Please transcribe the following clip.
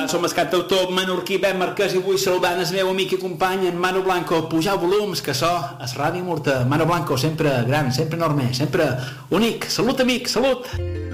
Som el cantautor menorquí Ben Marquès i vull saludar el meu amic i company en Manu Blanco. Pujar volums, que so es Ràdio Murta. Manu Blanco, sempre gran, sempre enorme, sempre únic. Salut, amic, salut!